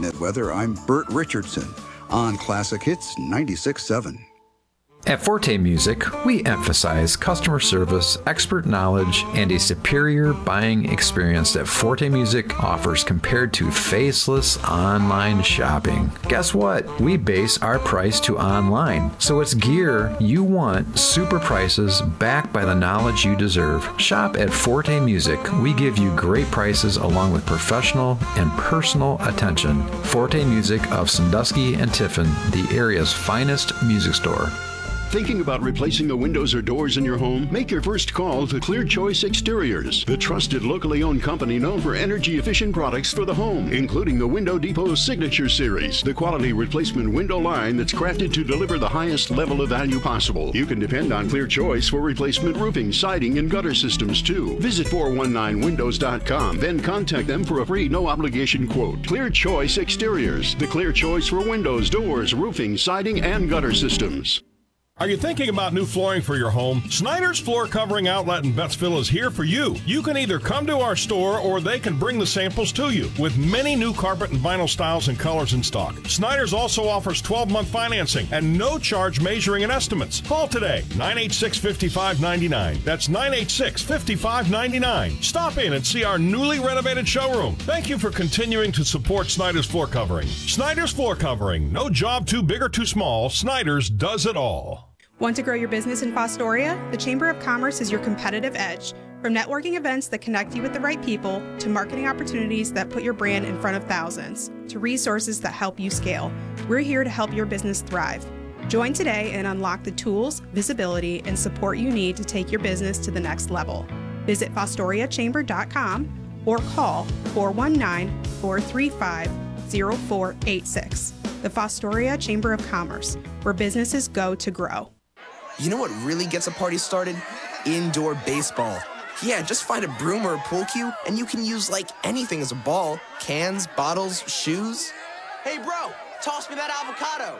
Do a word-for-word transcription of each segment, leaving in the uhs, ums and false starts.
internet weather, I'm Bert Richardson on Classic Hits ninety-six point seven. At Forte Music, we emphasize customer service, expert knowledge, and a superior buying experience that Forte Music offers compared to faceless online shopping. Guess what? We base our price to online, so it's gear you want, super prices backed by the knowledge you deserve. Shop at Forte Music. We give you great prices along with professional and personal attention. Forte Music of Sandusky and Tiffin, the area's finest music store. Thinking about replacing the windows or doors in your home? Make your first call to Clear Choice Exteriors, the trusted locally owned company known for energy-efficient products for the home, including the Window Depot Signature Series, the quality replacement window line that's crafted to deliver the highest level of value possible. You can depend on Clear Choice for replacement roofing, siding, and gutter systems, too. Visit four one nine windows dot com, then contact them for a free no-obligation quote. Clear Choice Exteriors, the clear choice for windows, doors, roofing, siding, and gutter systems. Are you thinking about new flooring for your home? Snyder's Floor Covering Outlet in Bettsville is here for you. You can either come to our store or they can bring the samples to you with many new carpet and vinyl styles and colors in stock. Snyder's also offers twelve-month financing and no charge measuring and estimates. Call today, nine eight six, five five nine nine. That's nine eight six, five five nine nine. Stop in and see our newly renovated showroom. Thank you for continuing to support Snyder's Floor Covering. Snyder's Floor Covering. No job too big or too small. Snyder's does it all. Want to grow your business in Fostoria? The Chamber of Commerce is your competitive edge. From networking events that connect you with the right people, to marketing opportunities that put your brand in front of thousands, to resources that help you scale, we're here to help your business thrive. Join today and unlock the tools, visibility, and support you need to take your business to the next level. Visit fostoria chamber dot com or call four one nine, four three five, zero four eight six. The Fostoria Chamber of Commerce, where businesses go to grow. You know what really gets a party started? Indoor baseball. Yeah, just find a broom or a pool cue, and you can use like anything as a ball. Cans, bottles, shoes. Hey bro, toss me that avocado.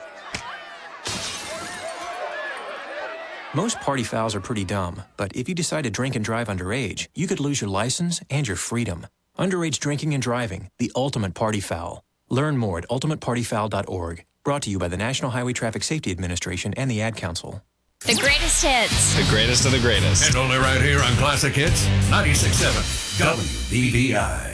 Most party fouls are pretty dumb, but if you decide to drink and drive underage, you could lose your license and your freedom. Underage drinking and driving, the ultimate party foul. Learn more at ultimate party foul dot org. Brought to you by the National Highway Traffic Safety Administration and the Ad Council. The greatest hits. The greatest of the greatest. And only right here on Classic Hits ninety-six point seven W B B I.